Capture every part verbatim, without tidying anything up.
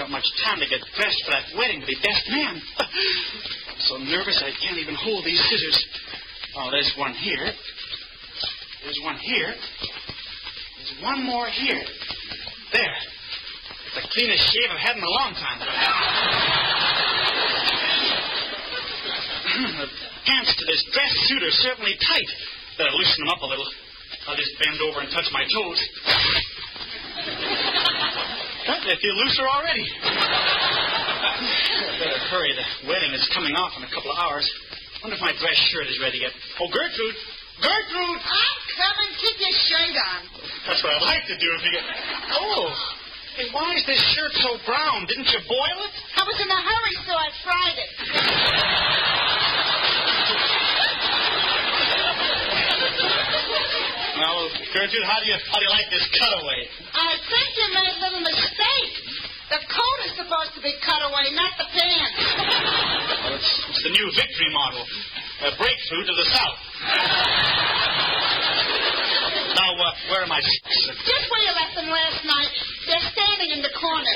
have much time to get dressed for that wedding to be best man. I'm so nervous I can't even hold these scissors. Oh, there's one here. There's one here. There's one more here. There. It's the cleanest shave I've had in a long time. The pants to this dress suit are certainly tight. Better loosen them up a little. I'll just bend over and touch my toes. What? They feel looser already. Better hurry. The wedding is coming off in a couple of hours. Wonder if my dress shirt is ready yet. Oh, Gertrude! Gertrude! I'm coming. Keep your shirt on. That's what I'd like to do if you get... Oh! Hey, why is this shirt so brown? Didn't you boil it? I was in a hurry, so I fried it. Well, Gertrude, how do you how do you like this cutaway? I think you made a little mistake. The coat is supposed to be cut away, not the pants. Well, it's, it's the new Victory model. A breakthrough to the south. Now, uh, where are my socks? Just where you left them last night. They're standing in the corner.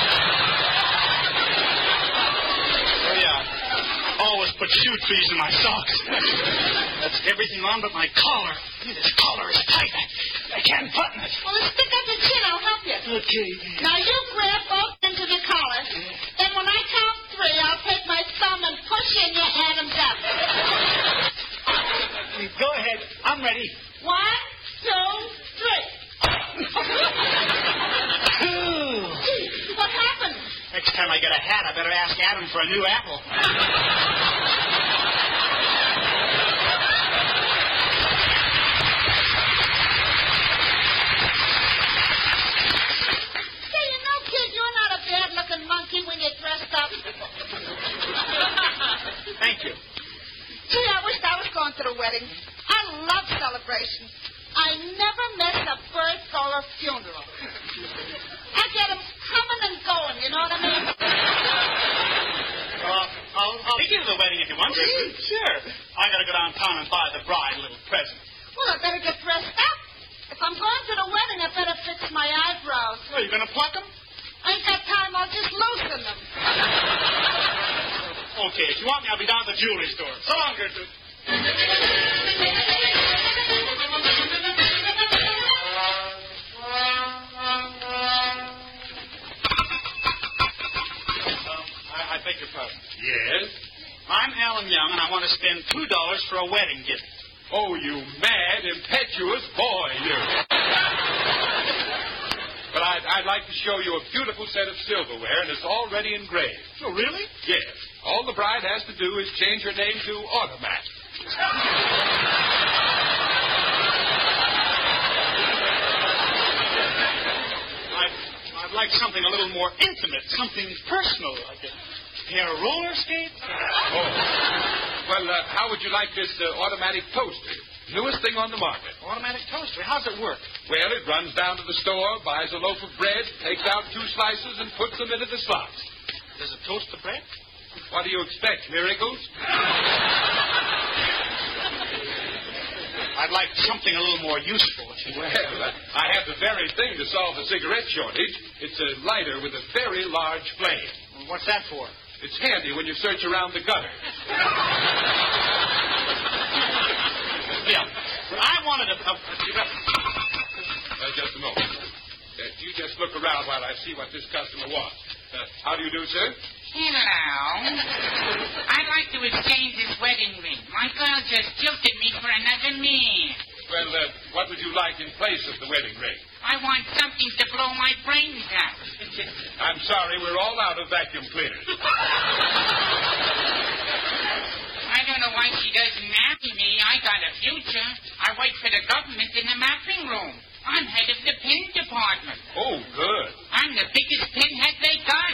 Oh, yeah. Always put shoe trees in my socks. That's everything on but my collar. This collar is tight. I, I can't button it. Well, stick up your chin. I'll help you. Okay. Now, you grab both ends of the collar. Then when I count three, I'll take my thumb and push in your Adam's up. Go ahead. I'm ready. One, two, three. Gee, what happened? Next time I get a hat, I better ask Adam for a new apple. Say, you know, kid, you're not a bad-looking monkey when you're dressed up. Thank you. Gee, I wished I was going to the wedding. I love celebrations. I never miss a birth or a funeral. I get them coming and going, you know what I mean? Uh, I'll, I'll take you to the wedding if you want to. Sure. I gotta go downtown and buy the bride a little present. Well, I better get dressed up. If I'm going to the wedding, I better fix my eyebrows. Well, you gonna pluck them? I ain't got time. I'll just loosen them. Okay, if you want me, I'll be down at the jewelry store. So long, Gertrude. I beg your pardon. Yes? I'm Alan Young, and I want to spend two dollars for a wedding gift. Oh, you mad, impetuous boy, you. But I'd, I'd like to show you a beautiful set of silverware, and it's already engraved. Oh, really? Yes. All the bride has to do is change her name to Automat. I'd, I'd like something a little more intimate, something personal, like a pair of roller skates. Oh. Well, uh, how would you like this uh, automatic toaster? Newest thing on the market. Automatic toaster. How's it work? Well, it runs down to the store, buys a loaf of bread, takes out two slices, and puts them into the slots. Does it toast the bread? What do you expect, miracles? I'd like something a little more useful. Well, I have the very thing to solve the cigarette shortage. It's a lighter with a very large flame. Well, what's that for? It's handy when you search around the gutter. Yeah. Well, I wanted a... a, a uh, just a moment. Uh, you just look around while I see what this customer wants. Uh, how do you do, sir? Hello. I'd like to exchange this wedding ring. My girl just jilted me for another man. Well, uh, what would you like in place of the wedding ring? I want something to blow my brains out. I'm sorry, we're all out of vacuum cleaners. I don't know why she doesn't marry me. I got a future. I work for the government in the mapping room. I'm head of the pin department. Oh, good. I'm the biggest pinhead they got.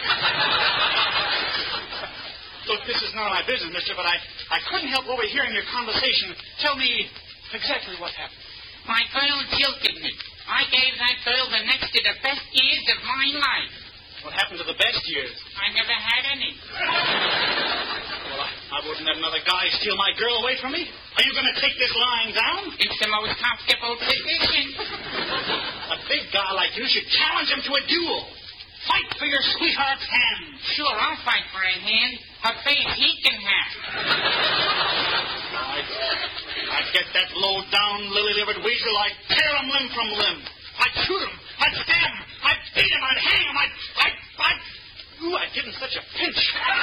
Look, this is none of my business, mister, but I, I couldn't help overhearing your conversation. Tell me exactly what happened. My girl jilted me. I gave that girl the next to the best years of my life. What happened to the best years? I never had any. Well, I, I wouldn't have another guy steal my girl away from me. Are you going to take this lying down? It's the most comfortable position. A big guy like you should challenge him to a duel. Fight for your sweetheart's hand. Sure, I'll fight for a hand. Her face he can have. I'd, I'd get that low-down, lily-livered weasel. I'd tear him limb from limb. I'd shoot him. I'd stab him. I'd beat him. I'd hang him. I'd... I'd... I'd... Ooh, I'd give him such a pinch.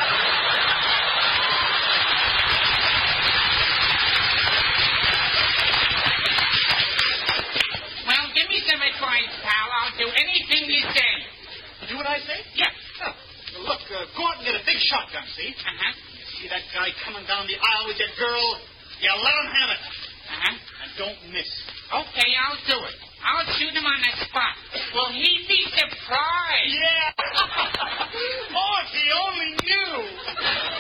Well, give me some advice, pal. I'll do anything you say. Do what I say? Yeah. Oh, well, look, uh, go out and get a big shotgun, see? Uh-huh. You see that guy coming down the aisle with that girl? You let him have it. Uh-huh. And don't miss. Okay, I'll do it. I'll shoot him on the spot. Will he be surprised? Yeah. Oh, if he only knew.